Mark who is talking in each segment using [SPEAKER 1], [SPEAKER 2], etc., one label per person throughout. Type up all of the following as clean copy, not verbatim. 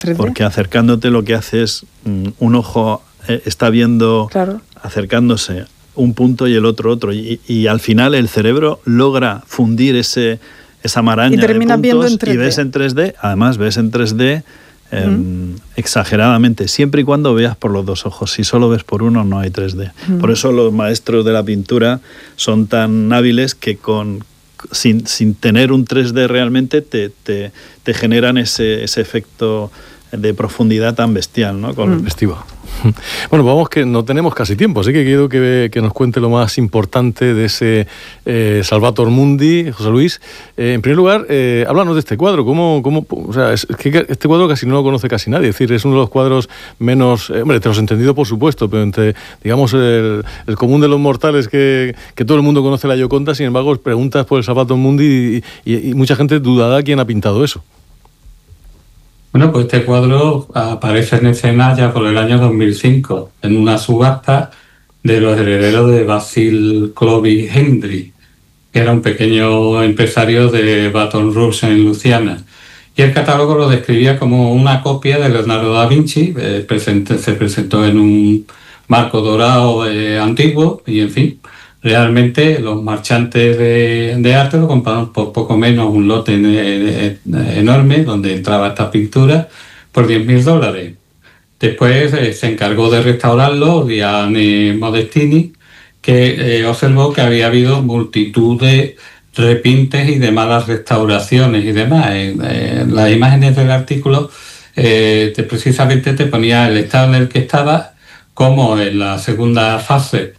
[SPEAKER 1] 3D.
[SPEAKER 2] Porque acercándote lo que hace es un ojo está viendo,
[SPEAKER 1] claro,
[SPEAKER 2] acercándose un punto y el otro, y al final el cerebro logra fundir esa maraña
[SPEAKER 1] y terminas
[SPEAKER 2] de puntos
[SPEAKER 1] viendo en 3D.
[SPEAKER 2] Y ves en 3D, además ves en 3D exageradamente, siempre y cuando veas por los dos ojos. Si solo ves por uno no hay 3D. Por eso los maestros de la pintura son tan hábiles que sin tener un 3D realmente te generan ese efecto de profundidad tan bestial, ¿no?
[SPEAKER 3] Festivo. Bueno, vamos que no tenemos casi tiempo, así que quiero que nos cuente lo más importante de ese Salvator Mundi, José Luis. En primer lugar, háblanos de este cuadro. O sea, es que este cuadro casi no lo conoce casi nadie. Es decir, es uno de los cuadros menos, hombre, te los he entendido por supuesto, pero entre, digamos, el común de los mortales que todo el mundo conoce la Gioconda, sin embargo, preguntas por el Salvator Mundi y mucha gente dudará quién ha pintado eso.
[SPEAKER 4] Bueno, pues este cuadro aparece en escena ya por el año 2005, en una subasta de los herederos de Basil Clovis Hendry, que era un pequeño empresario de Baton Rouge en Luisiana. Y el catálogo lo describía como una copia de Leonardo da Vinci, se presentó en un marco dorado antiguo, y en fin, realmente los marchantes de arte lo compraron por poco menos un lote enorme donde entraba esta pintura por $10,000. Después se encargó de restaurarlo Gianni Modestini, que observó que había habido multitud de repintes y de malas restauraciones y demás. En las imágenes del artículo precisamente te ponía el estado en el que estaba, como en la segunda fase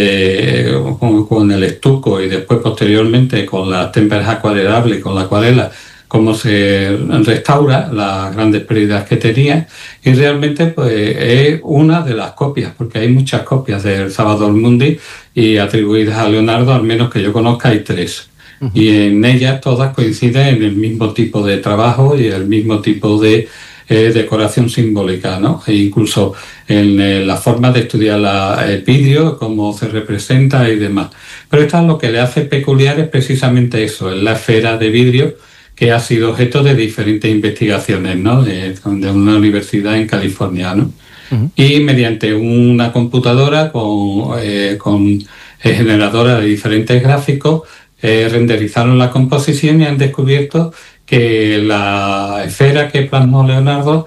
[SPEAKER 4] con el estuco y después posteriormente con las témperas acuarelables, con la acuarela, cómo se restaura las grandes pérdidas que tenía, y realmente pues es una de las copias, porque hay muchas copias del Salvator Mundi y atribuidas a Leonardo, al menos que yo conozca hay 3. Y en ellas todas coinciden en el mismo tipo de trabajo y el mismo tipo de decoración simbólica, ¿no? E incluso en la forma de estudiar el vidrio, cómo se representa y demás. Pero esto lo que le hace peculiar es precisamente eso, es la esfera de vidrio que ha sido objeto de diferentes investigaciones, ¿no? De una universidad en California, ¿no? Y mediante una computadora con generadora de diferentes gráficos, renderizaron la composición y han descubierto que la esfera que plasmó Leonardo,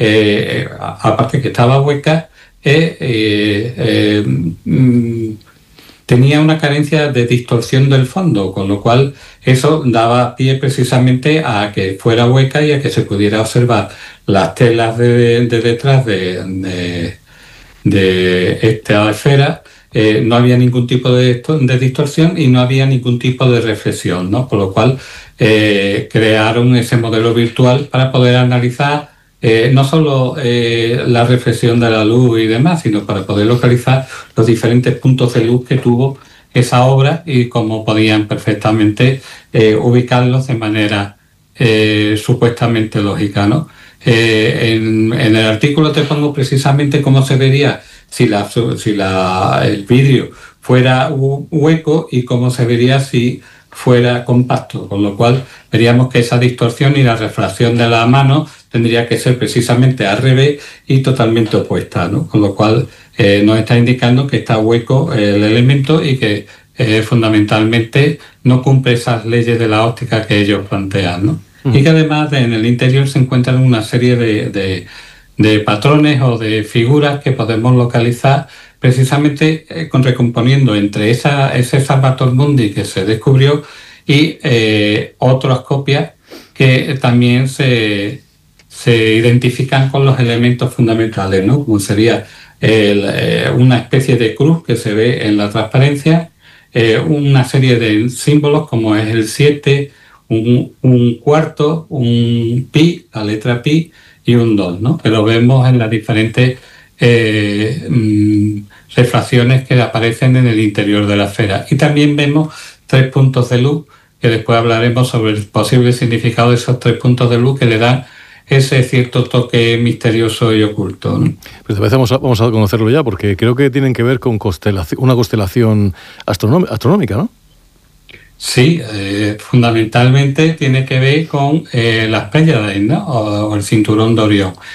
[SPEAKER 4] aparte que estaba hueca, tenía una carencia de distorsión del fondo, con lo cual eso daba pie precisamente a que fuera hueca y a que se pudiera observar las telas de detrás de esta esfera. No había ningún tipo de distorsión y no había ningún tipo de reflexión, ¿no? Por lo cual crearon ese modelo virtual para poder analizar no solo la reflexión de la luz y demás, sino para poder localizar los diferentes puntos de luz que tuvo esa obra y cómo podían perfectamente ubicarlos de manera supuestamente lógica, ¿no? En el artículo te pongo precisamente cómo se vería si el vidrio fuera hueco y cómo se vería si fuera compacto, con lo cual veríamos que esa distorsión y la refracción de la mano tendría que ser precisamente al revés y totalmente opuesta, ¿no? Con lo cual nos está indicando que está hueco el elemento y que fundamentalmente no cumple esas leyes de la óptica que ellos plantean, ¿no? Y que además en el interior se encuentran una serie de patrones o de figuras que podemos localizar precisamente recomponiendo entre ese Salvator Mundi que se descubrió y otras copias que también se identifican con los elementos fundamentales, ¿no? Como sería una especie de cruz que se ve en la transparencia, una serie de símbolos como es el 7, un cuarto, un pi, la letra pi y un 2, ¿no? Que lo vemos en las diferentes refracciones que aparecen en el interior de la esfera. Y también vemos 3 puntos de luz, que después hablaremos sobre el posible significado de esos 3 puntos de luz que le dan ese cierto toque misterioso y oculto, ¿no?
[SPEAKER 3] Pues vamos a conocerlo ya, porque creo que tienen que ver con una constelación astronómica, ¿no?
[SPEAKER 4] Sí, fundamentalmente tiene que ver con las Pléyades, ¿no? O el cinturón de Orión.